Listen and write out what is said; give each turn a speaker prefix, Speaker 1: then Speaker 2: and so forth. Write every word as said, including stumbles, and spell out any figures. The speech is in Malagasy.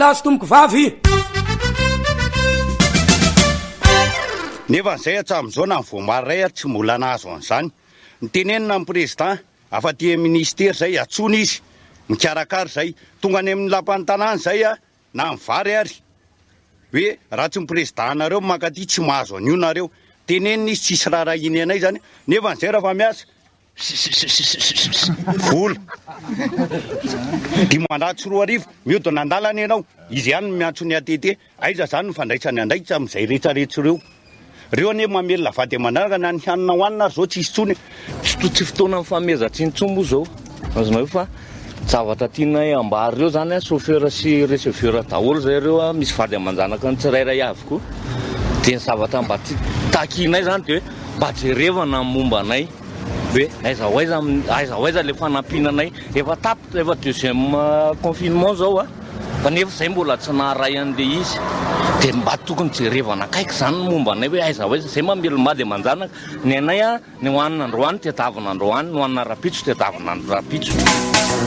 Speaker 1: lazo tomoko vavy.
Speaker 2: Nefa n'izay hatram'izao na voamary ray tsy mbola nahazo an'izany. Nitenenina amin'ny président afa-ty ministera zay atsony izy mikarakara zay tonga any amin'ny lapan'ny tanàna zay a na mivary ary hoe raha tsy ny président nareo makaty tsy mahazo an'io nareo. Tenenina izy tsisy rara iny anay zany nefa n'izay raha fa miasa vola dimanjato roa arivo mihodina andalana ianao izy ihany miantso ny atete aiza zany ny fandraisany andraikitra amin'izay rehetrarehetra ireo. Reo ane mamelona vady manaraka na ny hanina hoanina ary zao tsisy tsony.
Speaker 3: Tsy fotoana mifamezatsiny moa zao azonao fa zavatra tianay ambary reo zany a chauffeur sy receveur daholo zay reo misy vady amanjanaka ny tsirairay avy koa dia ny zavatra mba takinay zany de hoe mba jerevana momba anay hoe aiza hoaiza aiza hoaiza le fanampinanay efa tapitra efa deuxième confinement zao a fa nefa zay mbola tsy naharay an'le izy dia mba tokony jerevana akaiky zany momba anay hoe aiza hoaiza zay mamelomady amanjanaka ny anay a ny hoanina androany tetavina androany ny hoanina rapitso tetavina rapitso.